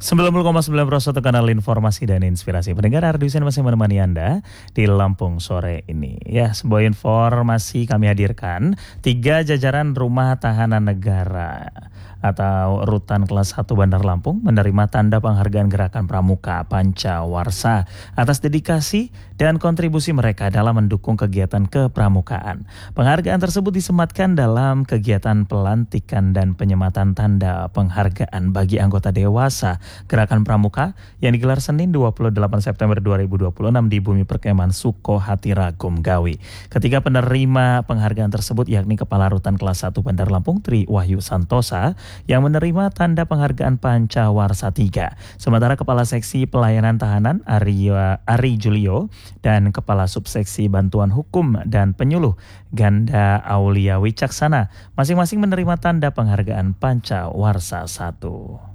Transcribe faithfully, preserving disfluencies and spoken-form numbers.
sembilan puluh koma sembilan satu kanal informasi dan inspirasi. Pendengar Radio Sen masih menemani Anda di Lampung sore ini. Ya, sebuah informasi kami hadirkan. Tiga jajaran rumah tahanan negara atau Rutan Kelas satu Bandar Lampung menerima tanda penghargaan Gerakan Pramuka Pancawarsa atas dedikasi dan kontribusi mereka dalam mendukung kegiatan kepramukaan. Penghargaan tersebut disematkan dalam kegiatan pelantikan dan penyematan tanda penghargaan bagi anggota dewasa Gerakan Pramuka yang digelar Senin dua puluh delapan September dua ribu dua puluh enam di Bumi Perkemahan Sukohati Ragum Gawi. Ketiga penerima penghargaan tersebut yakni Kepala Rutan Kelas satu Bandar Lampung Tri Wahyu Santosa yang menerima tanda penghargaan Pancawarsa tiga. Sementara Kepala Seksi Pelayanan Tahanan Ari, Ari Julio dan Kepala Subseksi Bantuan Hukum dan Penyuluh Ganda Aulia Wicaksana masing-masing menerima tanda penghargaan Pancawarsa satu.